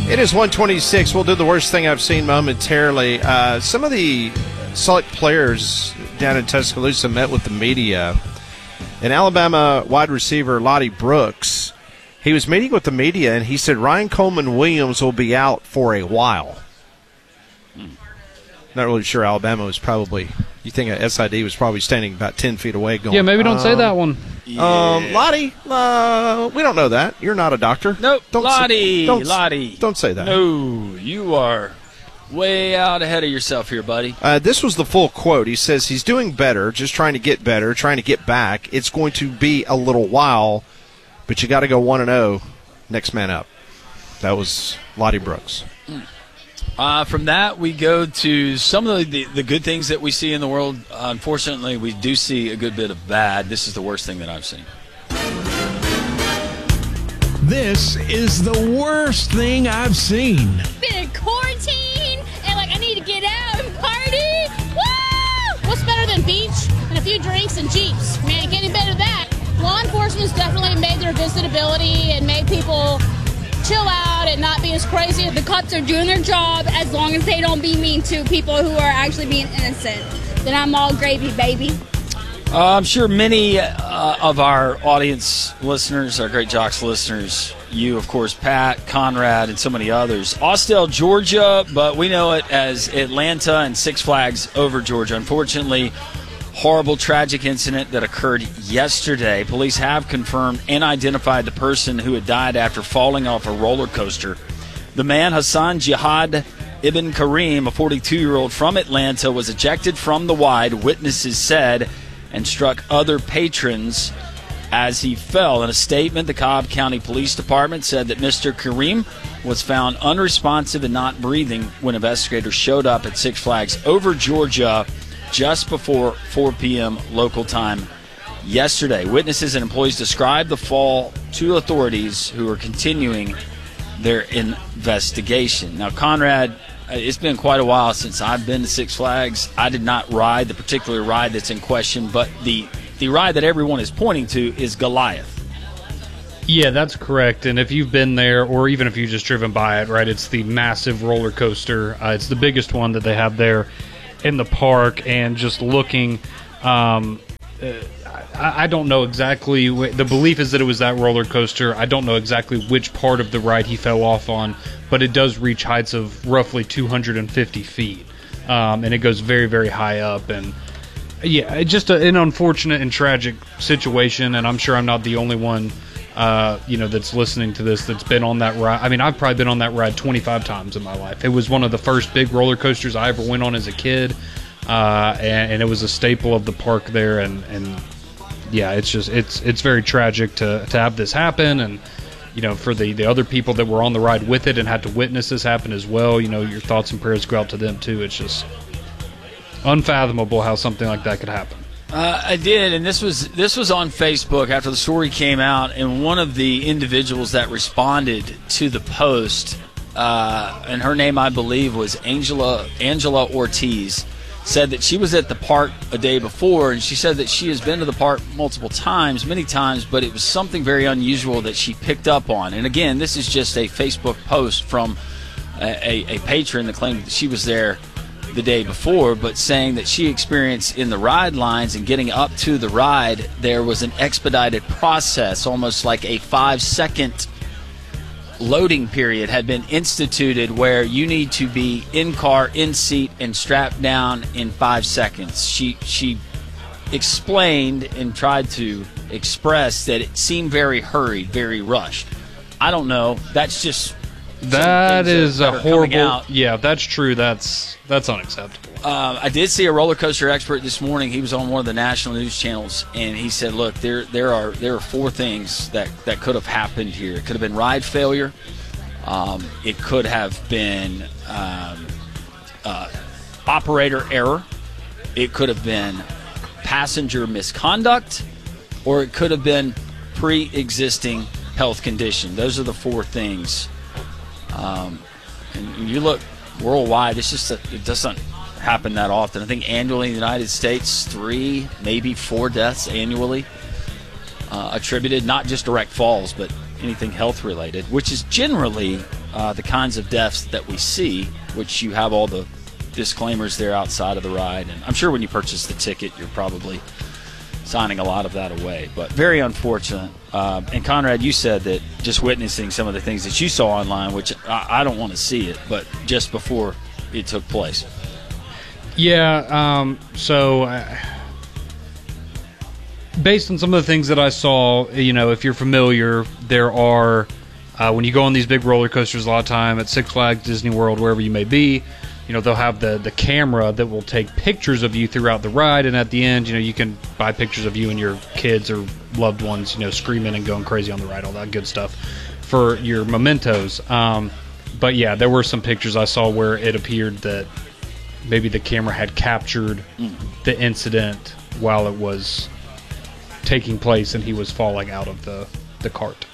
It is 126. We'll do the worst thing I've seen momentarily. Some of the select players down in Tuscaloosa met with the media. And Alabama wide receiver Lottie Brooks, he was meeting with the media, and he said Ryan Coleman Williams will be out for a while. Not really sure Alabama was probably, you think SID was probably standing about 10 feet away going, yeah, maybe don't say that one. Yeah. Lottie, we don't know that. You're not a doctor. Nope. Lottie. Don't say that. No, you are way out ahead of yourself here, buddy. This was the full quote. He says he's doing better, just trying to get better, trying to get back. It's going to be a little while, but you got to go 1-0. Next man up. That was Lottie Brooks. From that, we go to some of the good things that we see in the world. Unfortunately, we do see a good bit of bad. This is the worst thing that I've seen. This is the worst thing I've seen. Been in quarantine, and I need to get out and party. Woo! What's better than beach and a few drinks and Jeeps? Man, getting better than that. Law enforcement's definitely made their visitability and made people chill out and not be as crazy. The cops are doing their job as long as they don't be mean to people who are actually being innocent. Then I'm all gravy, baby. I'm sure many of our audience listeners, our Great Jocks listeners, you, of course, Pat, Conrad, and so many others. Austell, Georgia, but we know it as Atlanta and Six Flags Over Georgia. Unfortunately, horrible, tragic incident that occurred yesterday. Police have confirmed and identified the person who had died after falling off a roller coaster. The man, Hassan Jihad Ibn Karim, a 42-year-old from Atlanta, was ejected from the ride, witnesses said, and struck other patrons as he fell. In a statement, the Cobb County Police Department said that Mr. Karim was found unresponsive and not breathing when investigators showed up at Six Flags Over Georgia just before 4 p.m. local time yesterday. Witnesses and employees described the fall to authorities who are continuing their investigation. Now, Conrad, it's been quite a while since I've been to Six Flags. I did not ride the particular ride that's in question, but the ride that everyone is pointing to is Goliath. Yeah, that's correct. And if you've been there, or even if you've just driven by it, right, it's the massive roller coaster. It's the biggest one that they have there in the park, and just looking, I don't know exactly. The belief is that it was that roller coaster. I don't know exactly which part of the ride he fell off on, but it does reach heights of roughly 250 feet, and it goes very, very high up. And yeah, it's just an unfortunate and tragic situation. And I'm sure I'm not the only one, that's listening to this that's been on that ride. I mean, I've probably been on that ride 25 times in my life. It was one of the first big roller coasters I ever went on as a kid, and it was a staple of the park there. And yeah, it's very tragic to have this happen, and for the other people that were on the ride with it and had to witness this happen as well. Your thoughts and prayers go out to them too. It's just unfathomable how something like that could happen. I did, and this was on Facebook after the story came out, and one of the individuals that responded to the post, and her name I believe was Angela Ortiz, said that she was at the park a day before, and she said that she has been to the park many times, but it was something very unusual that she picked up on. And again, this is just a Facebook post from a patron that claimed that she was there the day before, but saying that she experienced in the ride lines and getting up to the ride, there was an expedited process, almost like a 5-second loading period had been instituted where you need to be in car, in seat, and strapped down in 5 seconds. She explained and tried to express that it seemed very hurried, very rushed. I don't know. That's just that is a horrible. Yeah, that's true. That's unacceptable. I did see a roller coaster expert this morning. He was on one of the national news channels, and he said, "Look, there are 4 things that could have happened here. It could have been ride failure. It could have been operator error. It could have been passenger misconduct, or it could have been pre-existing health condition. Those are the 4 things." And you look worldwide, it's just it doesn't happen that often. I think annually in the United States, 3, maybe 4 deaths annually attributed, not just direct falls, but anything health related, which is generally the kinds of deaths that we see, which you have all the disclaimers there outside of the ride. And I'm sure when you purchase the ticket, you're probably signing a lot of that away. But very unfortunate. And Conrad, you said that just witnessing some of the things that you saw online, which I don't want to see it, but just before it took place. Yeah, based on some of the things that I saw, if you're familiar, there are, when you go on these big roller coasters a lot of time at Six Flags, Disney World, wherever you may be, they'll have the camera that will take pictures of you throughout the ride, and at the end, you can buy pictures of you and your kids or loved ones, screaming and going crazy on the ride, all that good stuff for your mementos. But yeah, there were some pictures I saw where it appeared that maybe the camera had captured the incident while it was taking place and he was falling out of the cart.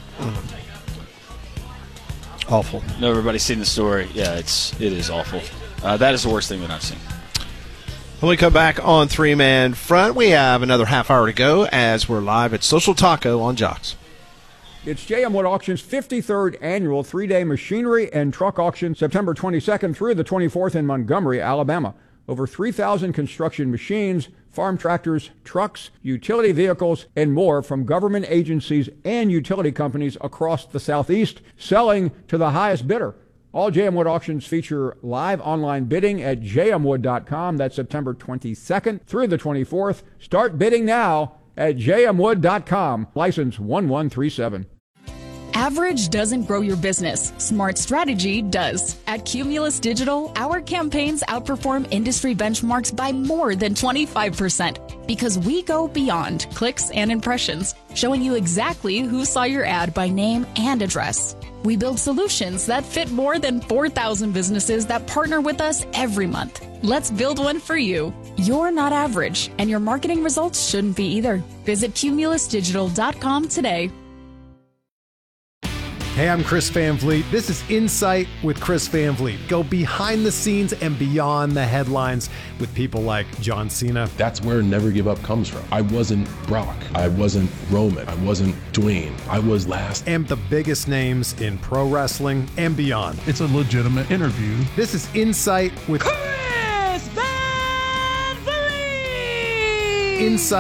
Awful. No, everybody's seen the story. Yeah, it is awful. That is the worst thing that I've seen. When we come back on Three Man Front, we have another half hour to go as we're live at Social Taco on Jocks. It's J.M. Wood Auction's 53rd annual 3-day machinery and truck auction, September 22nd through the 24th in Montgomery, Alabama. Over 3,000 construction machines, farm tractors, trucks, utility vehicles, and more from government agencies and utility companies across the Southeast, selling to the highest bidder. All J.M. Wood auctions feature live online bidding at jmwood.com. That's September 22nd through the 24th. Start bidding now at jmwood.com. License 1137. Average doesn't grow your business. Smart strategy does. At Cumulus Digital, our campaigns outperform industry benchmarks by more than 25% because we go beyond clicks and impressions, showing you exactly who saw your ad by name and address. We build solutions that fit more than 4,000 businesses that partner with us every month. Let's build one for you. You're not average, and your marketing results shouldn't be either. Visit cumulusdigital.com today. Hey, I'm Chris Van Vliet. This is Insight with Chris Van Vliet. Go behind the scenes and beyond the headlines with people like John Cena. That's where Never Give Up comes from. I wasn't Brock. I wasn't Roman. I wasn't Dwayne. I was last. And the biggest names in pro wrestling and beyond. It's a legitimate interview. This is Insight with Chris Van Vliet! Insight